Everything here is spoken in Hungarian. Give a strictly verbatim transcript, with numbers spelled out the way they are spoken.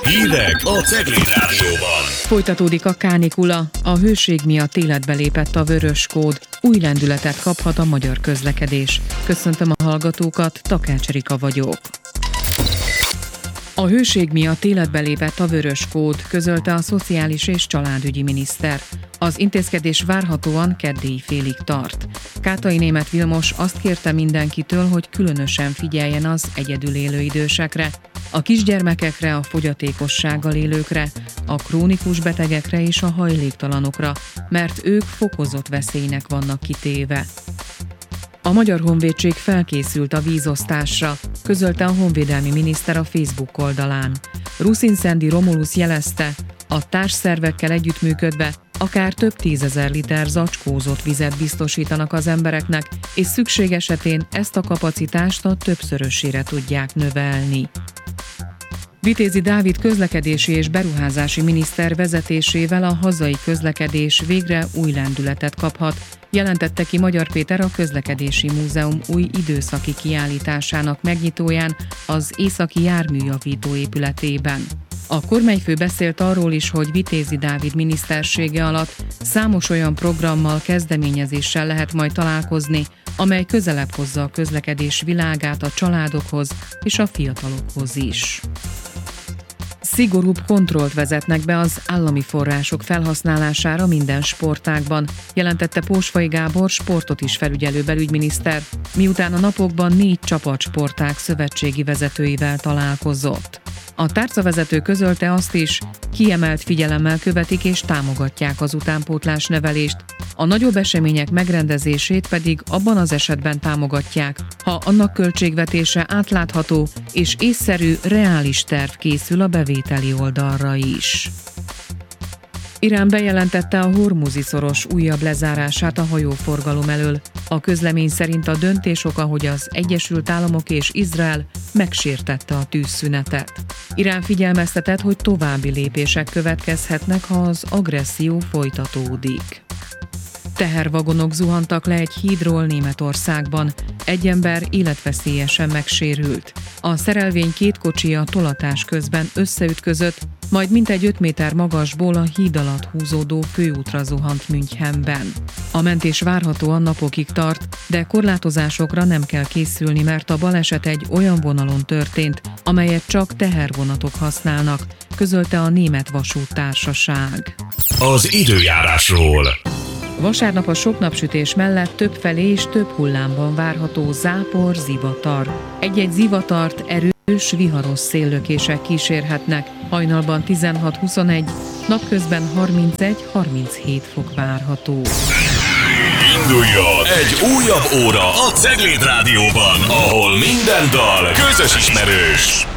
Hírek a Cegléd Rádióban. Folytatódik a kánikula, a hőség miatt életbe lépett a vörös kód. Új lendületet kaphat a magyar közlekedés. Köszöntöm a hallgatókat, Takács Erika vagyok. A hőség miatt életbe lépett a vörös kód, közölte a szociális és családügyi miniszter. Az intézkedés várhatóan keddéi félig tart. Kátai Németh Vilmos azt kérte mindenkitől, hogy különösen figyeljen az egyedül élő idősekre, a kisgyermekekre, a fogyatékossággal élőkre, a krónikus betegekre és a hajléktalanokra, mert ők fokozott veszélynek vannak kitéve. A Magyar Honvédség felkészült a vízosztásra, közölte a honvédelmi miniszter a Facebook oldalán. Ruszinszendi Romulus jelezte, a társszervekkel együttműködve akár több tízezer liter zacskózott vizet biztosítanak az embereknek, és szükség esetén ezt a kapacitást a többszörösére tudják növelni. Vitézi Dávid közlekedési és beruházási miniszter vezetésével a hazai közlekedés végre új lendületet kaphat, jelentette ki Magyar Péter a Közlekedési Múzeum új időszaki kiállításának megnyitóján az Északi Járműjavító épületében. A kormányfő beszélt arról is, hogy Vitézi Dávid minisztersége alatt számos olyan programmal, kezdeményezéssel lehet majd találkozni, amely közelebb hozza a közlekedés világát a családokhoz és a fiatalokhoz is. Szigorúbb kontrollt vezetnek be az állami források felhasználására minden sportágban, jelentette Pósfai Gábor sportot is felügyelő belügyminiszter, miután a napokban négy csapatsportág szövetségi vezetőivel találkozott. A tárcavezető közölte azt is, kiemelt figyelemmel követik és támogatják az utánpótlás nevelést, a nagyobb események megrendezését pedig abban az esetben támogatják, ha annak költségvetése átlátható és észszerű, reális terv készül a bevételi oldalra is. Irán bejelentette a Hormuzi-szoros újabb lezárását a hajóforgalom elől. A közlemény szerint a döntés oka, hogy az Egyesült Államok és Izrael megsértette a tűzszünetet. Irán figyelmeztetett, hogy további lépések következhetnek, ha az agresszió folytatódik. Tehervagonok zuhantak le egy hídról Németországban. Egy ember életveszélyesen megsérült. A szerelvény két kocsija tolatás közben összeütközött, majd mintegy öt méter magasból a híd alatt húzódó főútra zuhant Münchenben. A mentés várhatóan napokig tart, de korlátozásokra nem kell készülni, mert a baleset egy olyan vonalon történt, amelyet csak tehervonatok használnak, közölte a Német Vasúttársaság. Az időjárásról. Vasárnap a sok napsütés mellett többfelé és több hullámban várható zápor, zivatar. Egy-egy zivatart erős, viharos széllökések kísérhetnek, hajnalban tizenhat-huszonegy, napközben harmincegy-harminchét fok várható. Induljon egy újabb óra a Cegléd Rádióban, ahol minden dal közös ismerős.